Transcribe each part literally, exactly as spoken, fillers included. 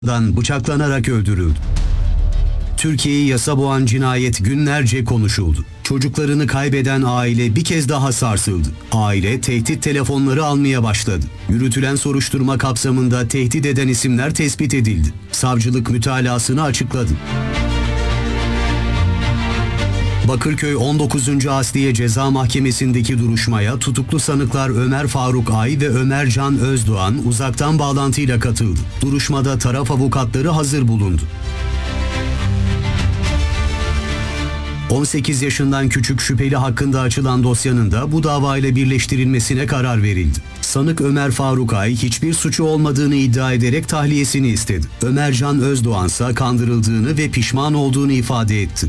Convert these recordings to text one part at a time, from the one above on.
bıçaklanarak öldürüldü. Türkiye'yi yasa boğan cinayet günlerce konuşuldu. Çocuklarını kaybeden aile bir kez daha sarsıldı. Aile tehdit telefonları almaya başladı. Yürütülen soruşturma kapsamında tehdit eden isimler tespit edildi. Savcılık mütalasını açıkladı. Bakırköy on dokuzuncu Asliye Ceza Mahkemesi'ndeki duruşmaya tutuklu sanıklar Ömer Faruk Ay ve Ömer Can Özdoğan uzaktan bağlantıyla katıldı. Duruşmada taraf avukatları hazır bulundu. on sekiz yaşından küçük şüpheli hakkında açılan dosyanın da bu davayla birleştirilmesine karar verildi. Sanık Ömer Faruk Ay hiçbir suçu olmadığını iddia ederek tahliyesini istedi. Ömer Can Özdoğan ise kandırıldığını ve pişman olduğunu ifade etti.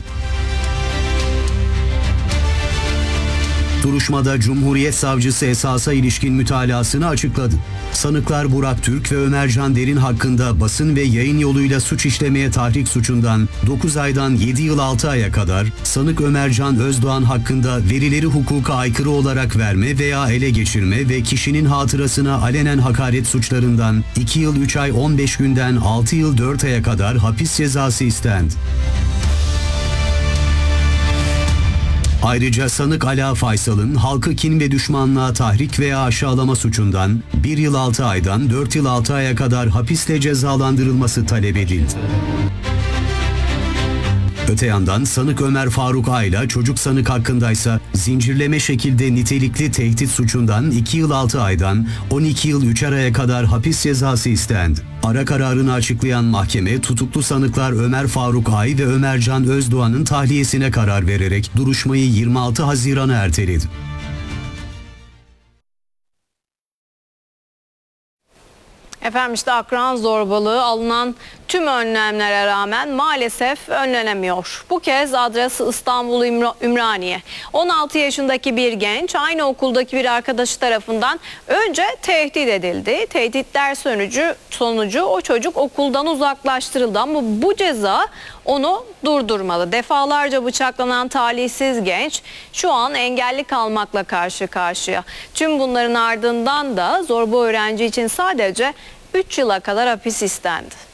Duruşmada Cumhuriyet Savcısı esasa ilişkin mütalasını açıkladı. Sanıklar Burak Türk ve Ömer Can Derin hakkında basın ve yayın yoluyla suç işlemeye tahrik suçundan dokuz aydan yedi yıl altı aya kadar, sanık Ömer Can Özdoğan hakkında verileri hukuka aykırı olarak verme veya ele geçirme ve kişinin hatırasına alenen hakaret suçlarından iki yıl üç ay on beş günden altı yıl dört aya kadar hapis cezası istendi. Ayrıca sanık Ala Faysal'ın halkı kin ve düşmanlığa tahrik veya aşağılama suçundan bir yıl altı aydan dört yıl altı aya kadar hapisle cezalandırılması talep edildi. Öte yandan sanık Ömer Faruk Ay'la çocuk sanık hakkındaysa zincirleme şekilde nitelikli tehdit suçundan iki yıl altı aydan on iki yıl üç aya kadar hapis cezası istendi. Ara kararını açıklayan mahkeme tutuklu sanıklar Ömer Faruk Ay ve Ömer Can Özdoğan'ın tahliyesine karar vererek duruşmayı yirmi altı Haziran'a erteledi. Efendim işte akran zorbalığı alınan tüm önlemlere rağmen maalesef önlenemiyor. Bu kez adresi İstanbul Ümraniye. on altı yaşındaki bir genç aynı okuldaki bir arkadaşı tarafından önce tehdit edildi. Tehditler sonucu, sonucu o çocuk okuldan uzaklaştırıldı ama bu ceza onu durdurmadı. Defalarca bıçaklanan talihsiz genç şu an engelli kalmakla karşı karşıya. Tüm bunların ardından da zorba öğrenci için sadece üç yıla kadar hapis istendi.